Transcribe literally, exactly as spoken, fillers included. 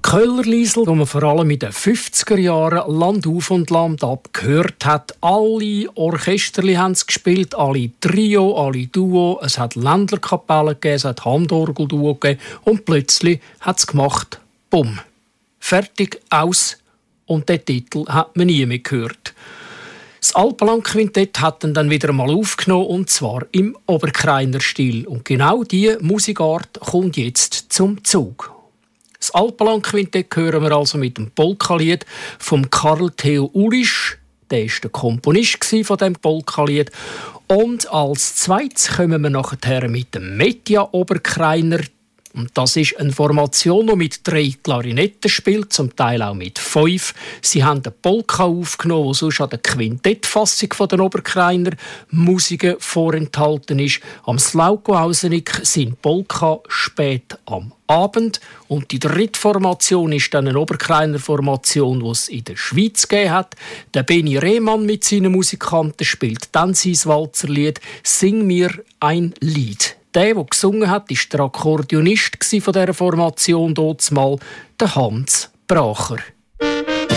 Köllerliesl, wo man vor allem in den fünfziger Jahren Land auf und Land ab gehört hat. Alle Orchesterli haben es gespielt, alle Trio, alle Duo. Es hat Ländlerkapellen gegeben, es hat Handorgelduo gegeben. Und plötzlich hat es gemacht, bumm. Fertig, aus. Und den Titel hat man nie mehr gehört. Das Alpenland-Quintett hat ihn dann wieder einmal aufgenommen, und zwar im Oberkreiner Stil. Und genau diese Musikart kommt jetzt zum Zug. Das Alpenland-Quintett hören wir also mit dem Polkalied von Karl Theo Ulisch. Der war der Komponist von diesem Polkalied. Und als zweites kommen wir nachher mit dem Medja Oberkreiner. Und das ist eine Formation, die mit drei Klarinetten spielt, zum Teil auch mit fünf. Sie haben eine Polka aufgenommen, die sonst an der Quintettfassung der Oberkreiner Musiken vorenthalten ist. Am Slauko-Hausenik sind Polka spät am Abend. Und die dritte Formation ist dann eine Oberkreiner Formation, die es in der Schweiz gegeben hat. Der Benny Rehmann mit seinen Musikanten spielt dann sein Walzerlied «Sing mir ein Lied». Der, der gesungen hat, war der Akkordeonist dieser Formation, dort mal der Hans Bracher.